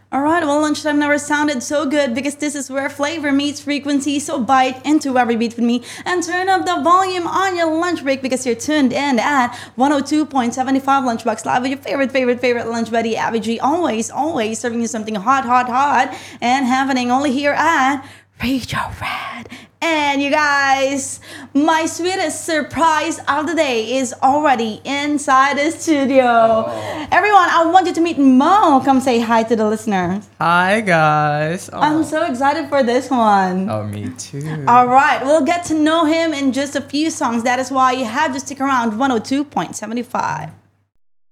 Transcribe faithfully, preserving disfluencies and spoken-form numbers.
All right, well, lunchtime never sounded so good because this is where flavor meets frequency. So bite into every beat with me and turn up the volume on your lunch break because you're tuned in at one oh two point seven five Lunchbox Live with your favorite, favorite, favorite lunch buddy, Abby G. Always, always serving you something hot, hot, hot and happening only here at Radio Red. And you guys, my sweetest surprise of the day is already inside the studio. Oh. Everyone, I want you to meet Mo. Come say hi to the listeners. Hi, guys. Oh. I'm so excited for this one. Oh, me too. All right, we'll get to know him in just a few songs. That is why you have to stick around one oh two point seven five.